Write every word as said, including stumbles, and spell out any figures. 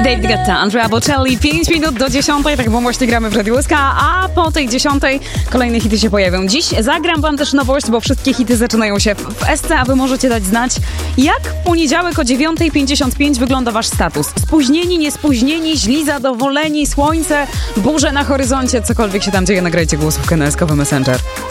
David Guetta, Andrea Bocelli, pięć minut do dziesiątej, tak bo właśnie gramy w Radiu S K, a po tej dziesiątej kolejne hity się pojawią. Dziś zagram wam też nowość, bo wszystkie hity zaczynają się w S C, a wy możecie dać znać, jak w poniedziałek o dziewiąta pięćdziesiąt pięć wygląda wasz status. Spóźnieni, niespóźnieni, źli, zadowoleni, słońce, burze na horyzoncie, cokolwiek się tam dzieje, nagrajcie głosówkę na S K Messenger.